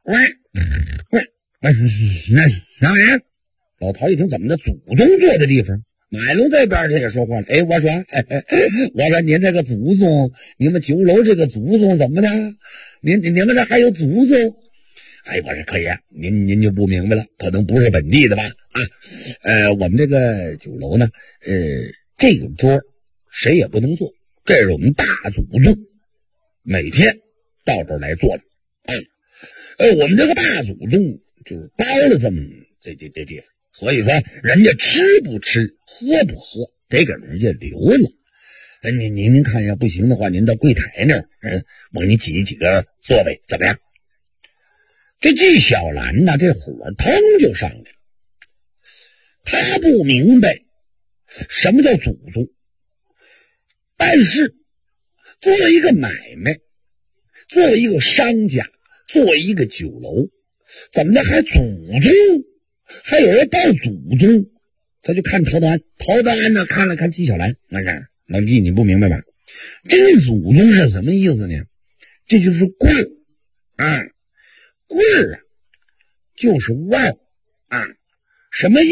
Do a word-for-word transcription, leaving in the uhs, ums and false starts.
喂喂喂，那啥玩意儿？老陶一听，怎么的？祖宗坐的地方？马龙这边他也说话了，哎，我说，哎哎我说您这个祖宗，你们酒楼这个祖宗怎么的？您你们这还有祖宗？哎，我说可以，您您就不明白了，可能不是本地的吧？啊，呃，我们这个酒楼呢，呃，这个桌谁也不能坐，这是我们大祖宗每天到这儿来做的啊。呃，我们这个大祖宗就是包了这么这这这地方，所以说人家吃不吃，喝不喝，得给人家留了。呃，您您您看一下，不行的话，您到柜台那儿，嗯，我给你挤几个座位，怎么样？这纪晓岚呢，这火腾就上来了。他不明白什么叫祖宗，但是作为一个买卖，作为一个商家，作为一个酒楼，怎么的还祖宗，还有人报祖宗？他就看陶德安，陶德安呢看了看纪晓岚，那是老纪，你不明白吧？这个祖宗是什么意思呢？这就是贵儿啊，贵儿啊，就是腕儿啊，什么意思？